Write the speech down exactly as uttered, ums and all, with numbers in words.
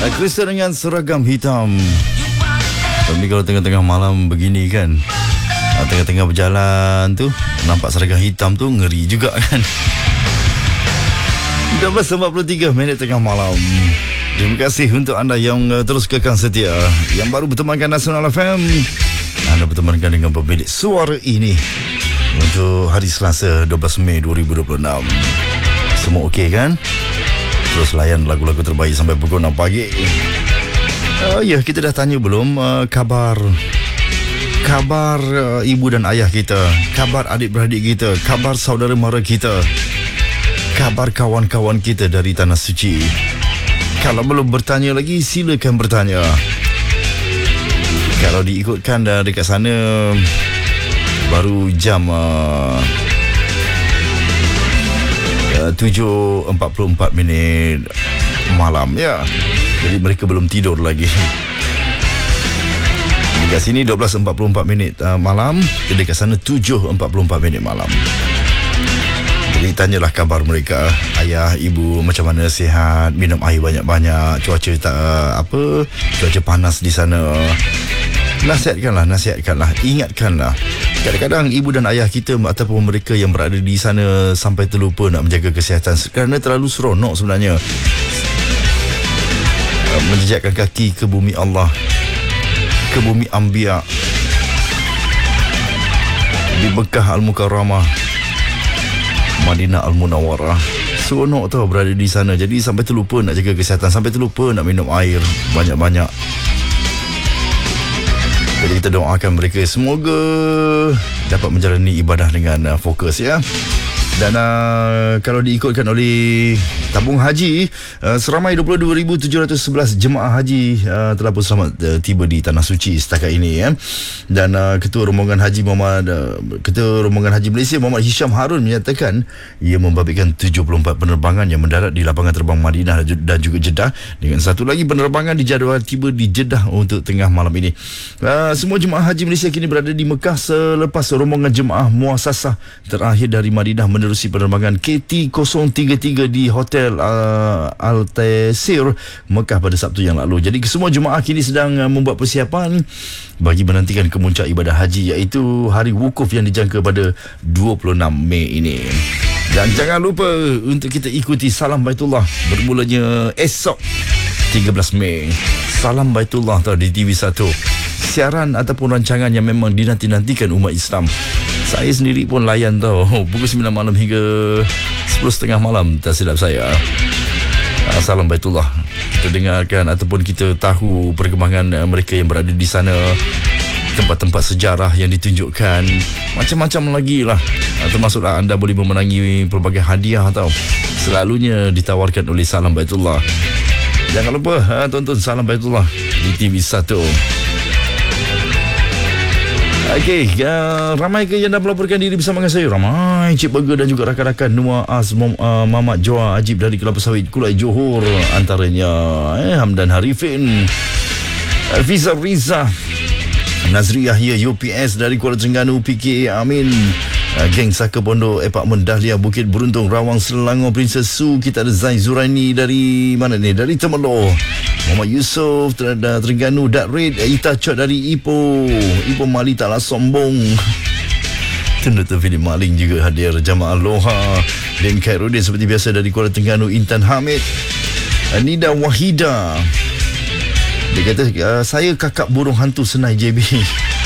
Kristen dengan seragam hitam. Tapi kalau tengah-tengah malam begini kan, tengah-tengah berjalan tu nampak seragam hitam tu, ngeri juga kan. dua belas empat puluh tiga minit tengah malam. Terima kasih untuk anda yang uh, terus kekal setia, yang baru bertemankan Nasional F M. Anda bertemankan dengan pemilik suara ini untuk hari Selasa dua belas Mei dua ribu dua puluh enam. Semua okey kan? Terus layan lagu-lagu terbaik sampai pukul enam pagi. Uh, ya, kita dah tanya belum uh, kabar Kabar uh, ibu dan ayah kita, kabar adik-beradik kita, kabar saudara mara kita, kabar kawan-kawan kita dari Tanah Suci. Kalau belum bertanya lagi, silakan bertanya. Kalau diikutkan dah dekat sana baru jam uh, tujuh empat puluh empat minit malam ya. Jadi mereka belum tidur lagi. Dekat sini dua belas empat puluh empat minit uh, malam, dekat sana tujuh empat puluh empat minit malam. Jadi tanyalah kabar mereka, ayah, ibu macam mana, sihat, minum air banyak-banyak, cuaca tak uh, apa, cuaca panas di sana. Nasihatkanlah, nasihatkanlah, ingatkanlah. Kadang-kadang ibu dan ayah kita ataupun mereka yang berada di sana sampai terlupa nak menjaga kesihatan kerana terlalu seronok sebenarnya menjejakkan kaki ke bumi Allah, ke bumi Anbiya, di Mekah Al-Mukarramah, Madinah Al-Munawwarah. Seronok tau berada di sana. Jadi sampai terlupa nak jaga kesihatan, sampai terlupa nak minum air banyak-banyak. Jadi kita doakan mereka semoga dapat menjalani ibadah dengan uh, fokus ya. Dan uh, kalau diikutkan oleh tabung haji, uh, seramai dua puluh dua ribu tujuh ratus sebelas jemaah haji uh, telah pun selamat uh, tiba di Tanah Suci setakat ini ya. Dan uh, Ketua Rombongan Haji Muhammad uh, Ketua Rombongan Haji Malaysia Muhammad Hisham Harun menyatakan ia membabitkan tujuh puluh empat penerbangan yang mendarat di lapangan terbang Madinah dan juga Jeddah, dengan satu lagi penerbangan dijadual tiba di Jeddah untuk tengah malam ini. Uh, semua jemaah haji Malaysia kini berada di Mekah selepas rombongan jemaah muasasah terakhir dari Madinah menerusi penerbangan K T kosong tiga tiga di Hotel uh, Al-Taisir Mekah pada Sabtu yang lalu. Jadi semua jemaah kini sedang uh, membuat persiapan bagi menantikan kemuncak ibadah haji, iaitu hari wukuf yang dijangka pada dua puluh enam Mei ini. Dan jangan lupa untuk kita ikuti Salam Baitullah bermulanya esok tiga belas Mei. Salam Baitullah tau di T V satu. Siaran ataupun rancangan yang memang dinanti-nantikan umat Islam. Saya sendiri pun layan tau, pukul sembilan malam hingga sepuluh tiga puluh malam tak silap saya. Salam Baitullah. Kita dengarkan ataupun kita tahu perkembangan mereka yang berada di sana, tempat-tempat sejarah yang ditunjukkan, macam-macam lagi lah. Termasuklah anda boleh memenangi pelbagai hadiah tau, selalunya ditawarkan oleh Salam Baitullah. Jangan lupa ha, tonton Salam Baitullah di T V satu. Okey, uh, ramai ke yang dah melaporkan diri bersama dengan saya? Ramai. Cik Burger dan juga rakan-rakan Noah Az, Mom, uh, Mamat Joa Ajib dari Kelapa Sawit, Kulai Johor antaranya, eh, Hamdan Harifin, Fiza Riza, Nazri Yahya U P S dari Kuala Terengganu, P K A Amin, uh, Geng Saka Pondok, Apartmen Dahlia, Bukit Beruntung, Rawang, Selangor, Princess Su. Kita ada Zain Zuraini dari mana ni? Dari Temerloh. Muhammad Yusof Terengganu, Dak Red, Ita Chot dari Ipoh, Ipoh Mali taklah sombong. Tentu film maling juga hadir Jamaah Loha. Dan Khairudin seperti biasa dari Kuala Terengganu, Intan Hamid, Nida Wahida. Dia kata, saya kakak burung hantu Senai J B.